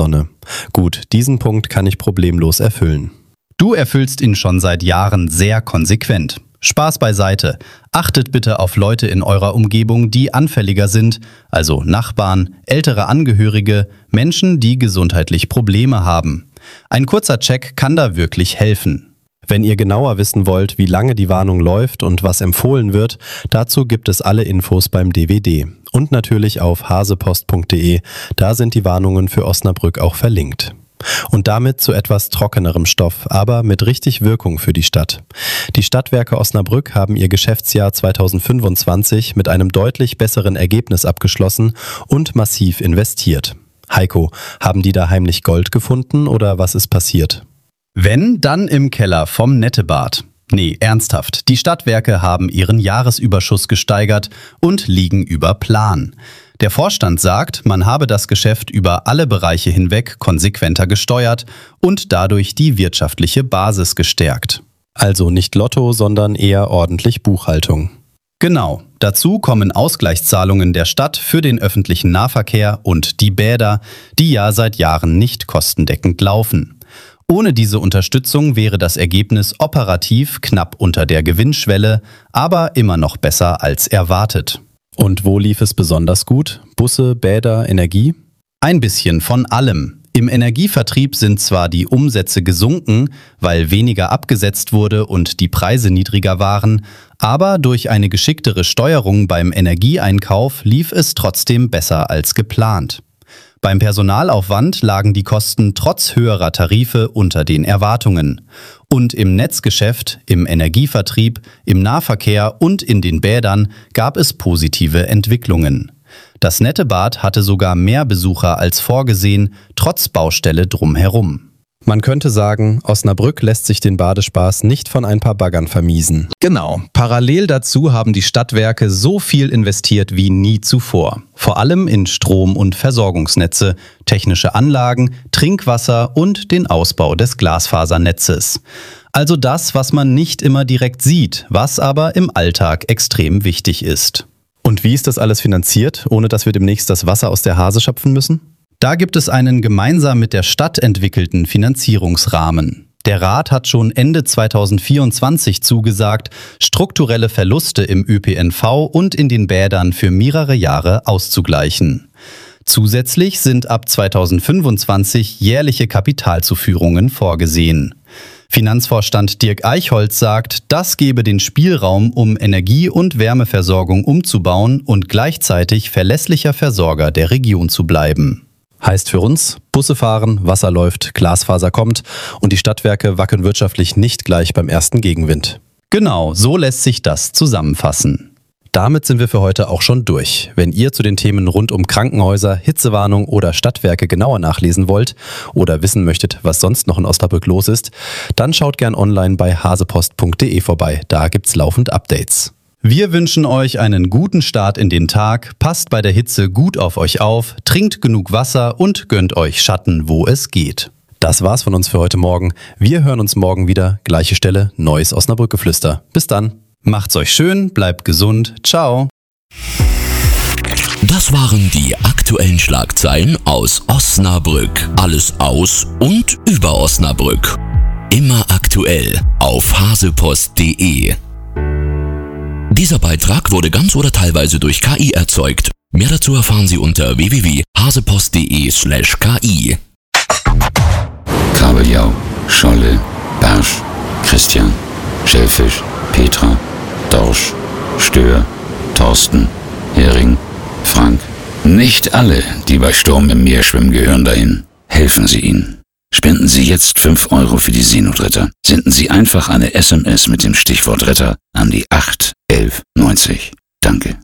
Sonne. Gut, diesen Punkt kann ich problemlos erfüllen. Du erfüllst ihn schon seit Jahren sehr konsequent. Spaß beiseite. Achtet bitte auf Leute in eurer Umgebung, die anfälliger sind, also Nachbarn, ältere Angehörige, Menschen, die gesundheitlich Probleme haben. Ein kurzer Check kann da wirklich helfen. Wenn ihr genauer wissen wollt, wie lange die Warnung läuft und was empfohlen wird, dazu gibt es alle Infos beim DWD. Und natürlich auf hasepost.de, da sind die Warnungen für Osnabrück auch verlinkt. Und damit zu etwas trockenerem Stoff, aber mit richtig Wirkung für die Stadt. Die Stadtwerke Osnabrück haben ihr Geschäftsjahr 2025 mit einem deutlich besseren Ergebnis abgeschlossen und massiv investiert. Heiko, haben die da heimlich Gold gefunden oder was ist passiert? Wenn, dann im Keller vom Nettebad. Nee, ernsthaft. Die Stadtwerke haben ihren Jahresüberschuss gesteigert und liegen über Plan. Der Vorstand sagt, man habe das Geschäft über alle Bereiche hinweg konsequenter gesteuert und dadurch die wirtschaftliche Basis gestärkt. Also nicht Lotto, sondern eher ordentlich Buchhaltung. Genau. Dazu kommen Ausgleichszahlungen der Stadt für den öffentlichen Nahverkehr und die Bäder, die ja seit Jahren nicht kostendeckend laufen. Ohne diese Unterstützung wäre das Ergebnis operativ knapp unter der Gewinnschwelle, aber immer noch besser als erwartet. Und wo lief es besonders gut? Busse, Bäder, Energie? Ein bisschen von allem. Im Energievertrieb sind zwar die Umsätze gesunken, weil weniger abgesetzt wurde und die Preise niedriger waren, aber durch eine geschicktere Steuerung beim Energieeinkauf lief es trotzdem besser als geplant. Beim Personalaufwand lagen die Kosten trotz höherer Tarife unter den Erwartungen. Und im Netzgeschäft, im Energievertrieb, im Nahverkehr und in den Bädern gab es positive Entwicklungen. Das Nettebad hatte sogar mehr Besucher als vorgesehen, trotz Baustelle drumherum. Man könnte sagen, Osnabrück lässt sich den Badespaß nicht von ein paar Baggern vermiesen. Genau. Parallel dazu haben die Stadtwerke so viel investiert wie nie zuvor. Vor allem in Strom- und Versorgungsnetze, technische Anlagen, Trinkwasser und den Ausbau des Glasfasernetzes. Also das, was man nicht immer direkt sieht, was aber im Alltag extrem wichtig ist. Und wie ist das alles finanziert, ohne dass wir demnächst das Wasser aus der Hase schöpfen müssen? Da gibt es einen gemeinsam mit der Stadt entwickelten Finanzierungsrahmen. Der Rat hat schon Ende 2024 zugesagt, strukturelle Verluste im ÖPNV und in den Bädern für mehrere Jahre auszugleichen. Zusätzlich sind ab 2025 jährliche Kapitalzuführungen vorgesehen. Finanzvorstand Dirk Eichholz sagt, das gebe den Spielraum, um Energie- und Wärmeversorgung umzubauen und gleichzeitig verlässlicher Versorger der Region zu bleiben. Heißt für uns, Busse fahren, Wasser läuft, Glasfaser kommt und die Stadtwerke wackeln wirtschaftlich nicht gleich beim ersten Gegenwind. Genau, so lässt sich das zusammenfassen. Damit sind wir für heute auch schon durch. Wenn ihr zu den Themen rund um Krankenhäuser, Hitzewarnung oder Stadtwerke genauer nachlesen wollt oder wissen möchtet, was sonst noch in Osnabrück los ist, dann schaut gern online bei hasepost.de vorbei. Da gibt's laufend Updates. Wir wünschen euch einen guten Start in den Tag, passt bei der Hitze gut auf euch auf, trinkt genug Wasser und gönnt euch Schatten, wo es geht. Das war's von uns für heute Morgen. Wir hören uns morgen wieder. Gleiche Stelle, neues Osnabrück-Geflüster. Bis dann. Macht's euch schön, bleibt gesund. Ciao. Das waren die aktuellen Schlagzeilen aus Osnabrück. Alles aus und über Osnabrück. Immer aktuell auf hasepost.de. Dieser Beitrag wurde ganz oder teilweise durch KI erzeugt. Mehr dazu erfahren Sie unter www.hasepost.de/KI. Kabeljau, Scholle, Barsch, Christian, Schellfisch, Petra, Dorsch, Stör, Thorsten, Hering, Frank. Nicht alle, die bei Sturm im Meer schwimmen, gehören dahin. Helfen Sie ihnen. Spenden Sie jetzt 5 € für die Seenotretter. Senden Sie einfach eine SMS mit dem Stichwort Retter an die 81190. Danke.